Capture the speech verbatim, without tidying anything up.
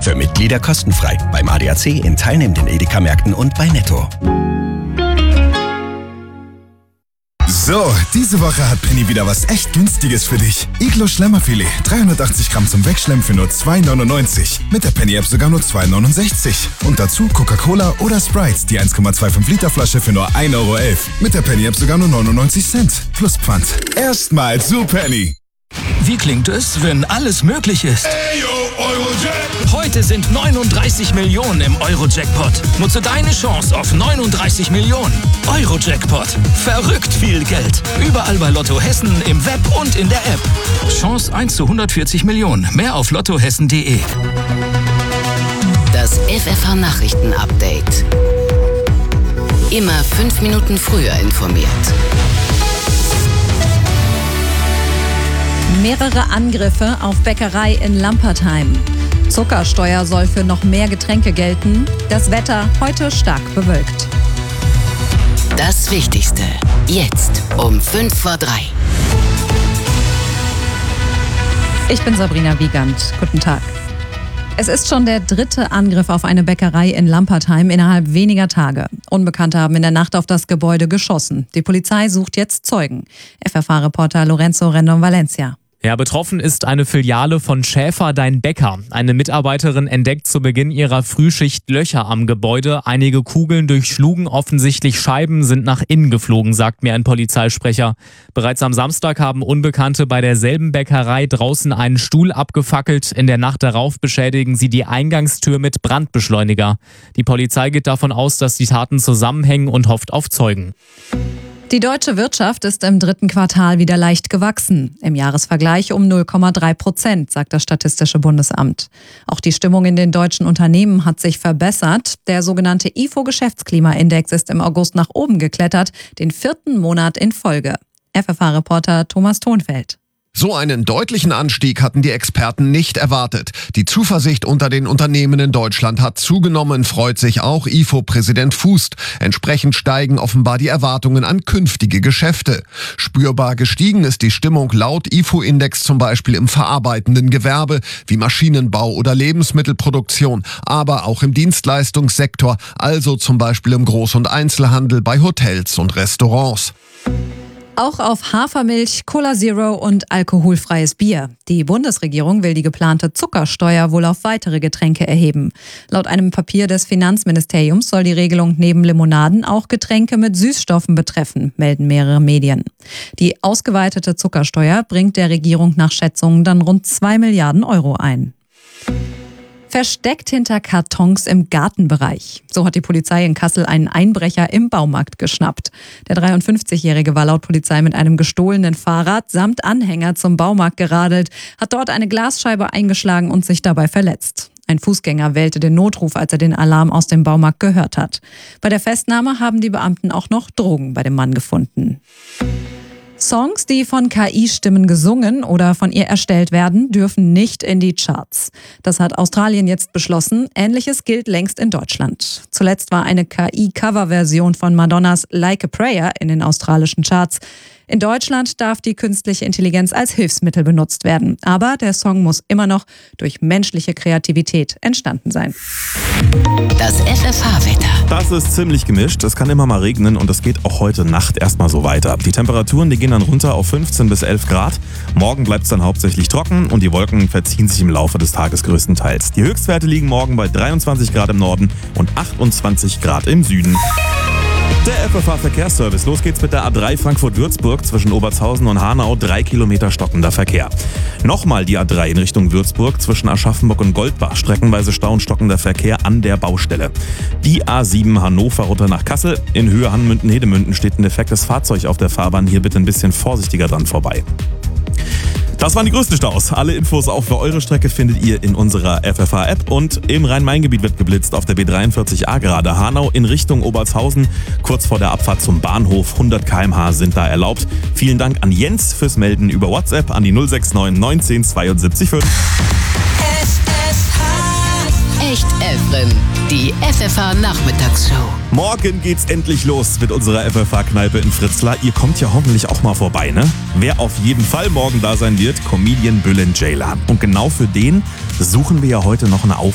Für Mitglieder kostenfrei. Beim A D A C in teilnehmenden Edeka-Märkten und bei Netto. So, diese Woche hat Penny wieder was echt Günstiges für dich. Iglo Schlemmerfilet, dreihundertachtzig Gramm zum Wegschlemmen für nur zwei neunundneunzig. Mit der Penny-App sogar nur zwei neunundsechzig. Und dazu Coca-Cola oder Sprite, die eins Komma fünfundzwanzig Liter Flasche für nur ein Euro elf. Mit der Penny-App sogar nur neunundneunzig Cent. Plus Pfand. Erstmal zu Penny. Wie klingt es, wenn alles möglich ist? Heute sind neununddreißig Millionen im Euro-Jackpot. Nutze deine Chance auf neununddreißig Millionen. Euro-Jackpot. Verrückt viel Geld. Überall bei Lotto Hessen, im Web und in der App. Chance eins zu hundertvierzig Millionen. Mehr auf lottohessen punkt de. Das F F H-Nachrichten-Update. Immer fünf Minuten früher informiert. Mehrere Angriffe auf Bäckerei in Lampertheim. Zuckersteuer soll für noch mehr Getränke gelten. Das Wetter heute stark bewölkt. Das Wichtigste. Jetzt um fünf vor drei. Ich bin Sabrina Wiegand. Guten Tag. Es ist schon der dritte Angriff auf eine Bäckerei in Lampertheim innerhalb weniger Tage. Unbekannte haben in der Nacht auf das Gebäude geschossen. Die Polizei sucht jetzt Zeugen. F F H-Reporter Lorenzo Rendon Valencia. Ja, betroffen ist eine Filiale von Schäfer Dein Bäcker. Eine Mitarbeiterin entdeckt zu Beginn ihrer Frühschicht Löcher am Gebäude. Einige Kugeln durchschlugen offensichtlich Scheiben, sind nach innen geflogen, sagt mir ein Polizeisprecher. Bereits am Samstag haben Unbekannte bei derselben Bäckerei draußen einen Stuhl abgefackelt. In der Nacht darauf beschädigen sie die Eingangstür mit Brandbeschleuniger. Die Polizei geht davon aus, dass die Taten zusammenhängen und hofft auf Zeugen. Die deutsche Wirtschaft ist im dritten Quartal wieder leicht gewachsen. Im Jahresvergleich um null Komma drei Prozent, sagt das Statistische Bundesamt. Auch die Stimmung in den deutschen Unternehmen hat sich verbessert. Der sogenannte I F O-Geschäftsklimaindex ist im August nach oben geklettert, den vierten Monat in Folge. F F H-Reporter Thomas Thonfeld. So einen deutlichen Anstieg hatten die Experten nicht erwartet. Die Zuversicht unter den Unternehmen in Deutschland hat zugenommen, freut sich auch I F O-Präsident Fußt. Entsprechend steigen offenbar die Erwartungen an künftige Geschäfte. Spürbar gestiegen ist die Stimmung laut I F O-Index zum Beispiel im verarbeitenden Gewerbe wie Maschinenbau oder Lebensmittelproduktion, aber auch im Dienstleistungssektor, also zum Beispiel im Groß- und Einzelhandel, bei Hotels und Restaurants. Auch auf Hafermilch, Cola Zero und alkoholfreies Bier. Die Bundesregierung will die geplante Zuckersteuer wohl auf weitere Getränke erheben. Laut einem Papier des Finanzministeriums soll die Regelung neben Limonaden auch Getränke mit Süßstoffen betreffen, melden mehrere Medien. Die ausgeweitete Zuckersteuer bringt der Regierung nach Schätzungen dann rund zwei Milliarden Euro ein. Versteckt hinter Kartons im Gartenbereich. So hat die Polizei in Kassel einen Einbrecher im Baumarkt geschnappt. Der dreiundfünfzigjährige war laut Polizei mit einem gestohlenen Fahrrad samt Anhänger zum Baumarkt geradelt, hat dort eine Glasscheibe eingeschlagen und sich dabei verletzt. Ein Fußgänger wählte den Notruf, als er den Alarm aus dem Baumarkt gehört hat. Bei der Festnahme haben die Beamten auch noch Drogen bei dem Mann gefunden. Songs, die von K I-Stimmen gesungen oder von ihr erstellt werden, dürfen nicht in die Charts. Das hat Australien jetzt beschlossen. Ähnliches gilt längst in Deutschland. Zuletzt war eine K I-Cover-Version von Madonnas Like a Prayer in den australischen Charts. In Deutschland darf die künstliche Intelligenz als Hilfsmittel benutzt werden. Aber der Song muss immer noch durch menschliche Kreativität entstanden sein. Das F F H-Wetter. Das ist ziemlich gemischt. Es kann immer mal regnen und es geht auch heute Nacht erstmal so weiter. Die Temperaturen, die gehen dann runter auf fünfzehn bis elf Grad. Morgen bleibt es dann hauptsächlich trocken und die Wolken verziehen sich im Laufe des Tages größtenteils. Die Höchstwerte liegen morgen bei dreiundzwanzig Grad im Norden und achtundzwanzig Grad im Süden. Der F F H-Verkehrsservice. Los geht's mit der A drei Frankfurt-Würzburg zwischen Obertshausen und Hanau. Drei Kilometer stockender Verkehr. Nochmal die A drei in Richtung Würzburg zwischen Aschaffenburg und Goldbach. Streckenweise Stau und stockender Verkehr an der Baustelle. Die A sieben Hannover runter nach Kassel. In Höhe Hanmünden-Hedemünden steht ein defektes Fahrzeug auf der Fahrbahn. Hier bitte ein bisschen vorsichtiger dran vorbei. Das waren die größten Staus. Alle Infos auch für eure Strecke findet ihr in unserer F F H-App. Und im Rhein-Main-Gebiet wird geblitzt auf der B dreiundvierzig A gerade. Hanau in Richtung Obertshausen. Kurz vor der Abfahrt zum Bahnhof. hundert Kilometer pro Stunde sind da erlaubt. Vielen Dank an Jens fürs Melden über WhatsApp an die null sechs neun neunzehn zweiundsiebzig fünf. Echt Efren, die F F H-Nachmittagsshow. Morgen geht's endlich los mit unserer F F H-Kneipe in Fritzlar. Ihr kommt ja hoffentlich auch mal vorbei, ne? Wer auf jeden Fall morgen da sein wird, Comedian Bülent Ceylan. Und genau für den suchen wir ja heute noch eine Aufgabe.